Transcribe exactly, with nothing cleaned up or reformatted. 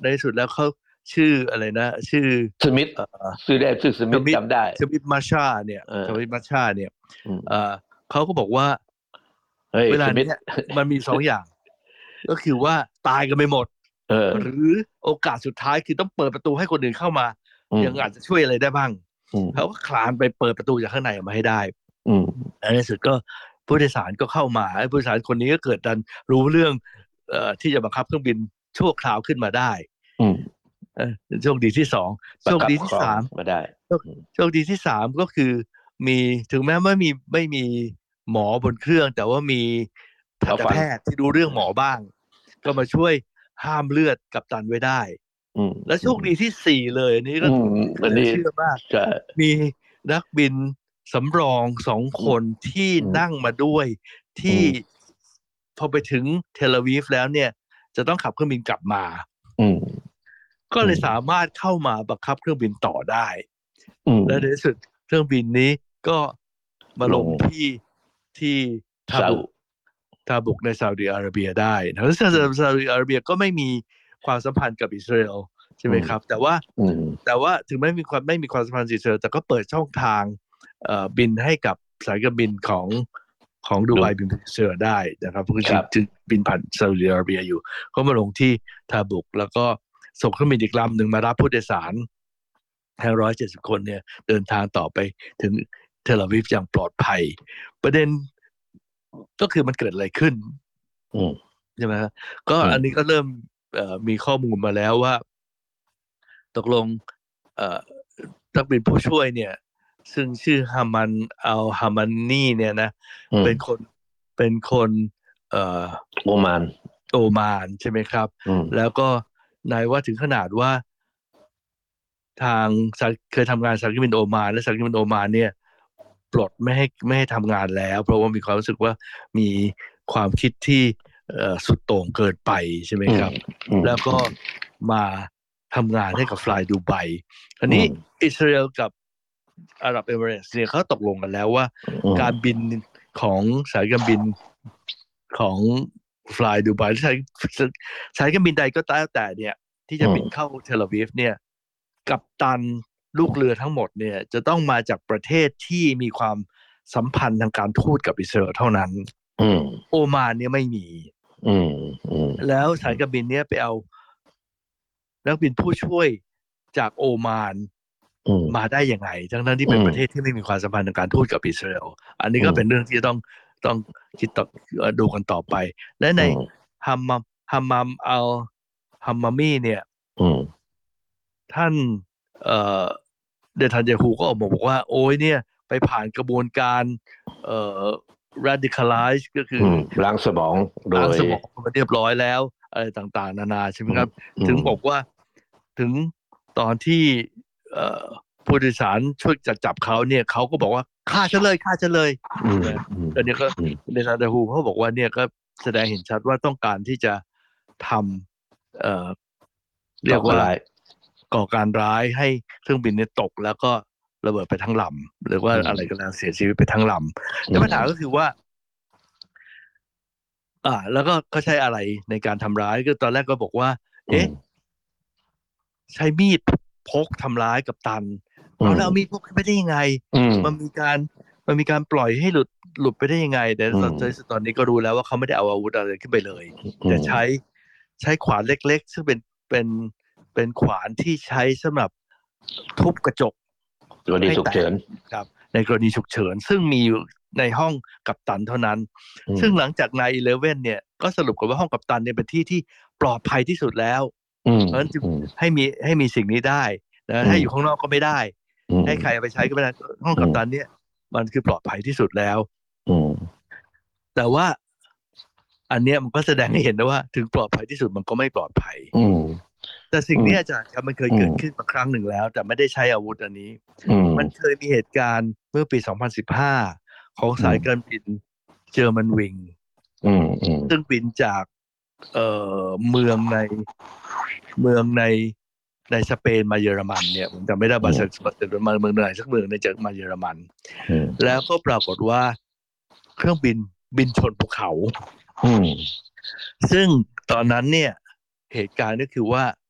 ในที่สุดแล้วเขาชื่ออะไรนะชื่อสมิธเอ่อชื่อได้ชื่อสมิธจำได้สมิธมาชาเนี่ยเออสมิธมาชาเนี่ยอืมเอ่อเขาก็บอกว่าเฮ้ยเวลาสมิธเนี้ยมันมีสองอย่างก็คือว่าตายกันไม่หมดเออหรือโอกาสสุดท้ายคือต้องเปิดประตูให้คนอื่นเข้ามาอืมยังอาจจะช่วยอะไรได้บ้างอืมเขาก็คลานไปเปิดประตูจากข้างในออกมาให้ได้อืมและในที่สุดก็ผู้โดยสารก็เข้ามาไอ้ผู้โดยสารคนนี้ก็เกิดดันรู้เรื่องเอ่อที่จะบังคับเครื่องบินชั่วคราวขึ้นมาได้อืมเออโชคดีที่สองโชประคดีที่คับครองสามมาได้โชคโชคดีที่สามก็คือมีถึงแม้ไม่มีไม่มีหมอบนเครื่องแต่ว่ามีทันตเอาฟันแพทย์ที่รู้เรื่องหมอบ้างก็มาช่วยห้ามเลือดกัปตันไว้ได้อืมแล้วโชอืมคดีที่สี่เลยอันนี้อืก็มอันเหลือนี้เชื่อมากจะมีนักบินสำรองสองอืมคนที่อืมนั่งมาด้วยอืที่มพอไปถึงเทลอาวีฟแล้วเนี่ยจะต้องขับเครื่องบินกลับมาอืมก็อืมเลยสามารถเข้ามาบังคับเครื่องบินต่อได้อืมและในที่สุดเครื่องบินนี้ก็มาลงลงที่ที่ทาซาอุบุกทาบุกในซาอุดิอาระเบียได้แล้วซาอืมอุดิอาระเบียก็ไม่มีความสัมพันธ์กับอิสราเอลใช่ไหมอืมครับแต่ว่าอืมแต่ว่าถึงไม่มีความไม่มีความสัมพันธ์กับอิสราเอลแต่ก็เปิดช่องทางเอ่อบินให้กับสายการบินของของดูดูไบบินไปอิสราเอลได้นะครับเพราะครับจึงบินผ่านซาอุดิอาระเบียอยู่ก็มาลงที่ทาบุกแล้วก็ส่งเครื่องบินอีกลำหนึ่งมารับผู้โดยสารทั้งร้อยเจ็ดสิบคนเนี่ยเดินทางต่อไปถึงเทลอาวีฟอย่างปลอดภัยประเด็นก็คือมันเกิดอะไรขึ้นอืมใช่ไหมครับก็อืมอันนี้ก็เริ่มเอ่อมีข้อมูลมาแล้วว่าตกลงเอ่อนักบินผู้ช่วยเนี่ยซึ่งชื่อฮามันอัลฮามันนี่เนี่ยนะอืมเป็นคนเป็นคนเอ่อโอมานโอมานใช่ไหมครับอืมแล้วก็นายว่าถึงขนาดว่า ทางเคยทำงานสายการบินโอมานและสายการบินโอมานเนี่ยปลดไม่ให้ไม่ให้ทำงานแล้วเพราะว่ามีความรู้สึกว่ามีความคิดที่สุดโต่งเกินไปใช่ไหมอืมครับอืมแล้วก็มาทำงานให้กับฟลายดูไบอันนี้อืมอิสราเอลกับอาหรับเอมิเรตส์เนี่ยเขาตกลงกันแล้วว่าอืมการบินของสายการบินของฟลายดูไบสายสายการบินใดก็ตามแต่เนี่ยที่จะบินเข้าเทลอาวีฟเนี่ย กัปตันลูกเรือทั้งหมดเนี่ยจะต้องมาจากประเทศที่มีความสัมพันธ์ทางการทูตกับอิสราเอลเท่านั้นอืมโอมานเนี่ยไม่มีอืมอืมแล้วสายการบินเนี่ยไปเอานักบินผู้ช่วยจากโอมานอืมมาได้ยังไงทั้งนั้นที่อืมเป็นประเทศที่ไม่มีความสัมพันธ์ทางการทูตกับอิสราเอลอันนี้อืมก็เป็นเรื่องที่ต้องต้องคิดต่อดูกันต่อไปและในอืมฮัมมัมฮัมมัมอัลฮัมมัมมี่เนี่ยอืมท่านเอ่อเดทันยาฮูก็ออกมาบอกว่าโอ้ยเนี่ยไปผ่านกระบวนการเอ่อ radicalize ก็คืออืมล้างสมองโดยล้างสมองมาเรียบร้อยแล้วอะไรต่างๆนานาใช่ไหมอืมครับอืมถึงบอกว่าถึงตอนที่เอ่อผู้โดยสารช่วยจัดจับเขาเนี่ยเขาก็บอกว่าฆ่าฉันเลยฆ่าฉันเลยอืมนะอืมแต่เนี่ยก็อืมเดทันยาฮูเขาบอกว่าเนี่ยก็แสดงเห็นชัดว่าต้องการที่จะทำเอ่อ เรียกว่าก่อการร้ายก่อการร้ายให้เครื่องบินเนี่ยตกแล้วก็ระเบิดไปทั้งลำหรือว่าอืมอะไรก็แล้วเสียชีวิตไปทั้งลำอืแต่ปัญหาก็มคือว่าอ่าแล้วก็เขาใช้อะไรในการทำร้ายก็ตอนแรกก็บอกว่าอืมเอ๊ะใช้มีดพกทำร้ายกับตันอืมเอาแล้วเอามีดพกไปได้ยังไงอืมมันมีการมันมีการปล่อยให้หลุดหลุดไปได้ยังไงแต่อืตอนมตอนนี้ก็รู้แล้วว่าเขาไม่ได้เอาอาวุธอะไรขึ้นไปเลยอืมแต่ใช้ใช้ขวานเล็กๆซึ่งเป็นเป็นเป็นขวานที่ใช้สำหรับทุบกระจกกรณีให้แตกฉุกเฉินครับในกรณีฉุกเฉินซึ่งมีอยู่ในห้องกัปตันเท่านั้นอืมซึ่งหลังจาก ไนน์ อีเลฟเว่น เนี่ยก็สรุปกันว่าห้องกัปตันเนี่ยเป็นที่ที่ปลอดภัยที่สุดแล้วอืมเพราะฉะนั้นจึงอืมให้มีให้มีสิ่งนี้ได้นะอืมให้อยู่ข้างนอกก็ไม่ได้อืมให้ใครเอาไปใช้ก็ไม่ได้ห้องอืมกัปตันเนี่ยมันคือปลอดภัยที่สุดแล้วอืมแต่ว่าอันเนี้ยมันก็แสดงให้เห็นนะว่าถึงปลอดภัยที่สุดมันก็ไม่ปลอดภัยอืมแต่สิ่งอืมนี้อาจารย์ครับมันเคยอืมเกิดขึ้นมาครั้งหนึ่งแล้วแต่ไม่ได้ใช้อาวุธอันนี้อืมมันเคยมีเหตุการณ์เมื่อปี สองพันสิบห้า ของอืมสายการบินเจอร์มันวิงอืมอืมซึ่งบินจากเอ่อเมืองในเมืองในในสเปนมาเยอรมันเนี่ยผมจำไม่ได้บาร์เซโลนาเมืองไหนสักเมืองในจากมาเยอรมันอืมแล้วก็ปรากฏว่าเครื่องบินบินชนภูเขาอืมซึ่งตอนนั้นเนี่ยเหตุการณ์ก็คือว่า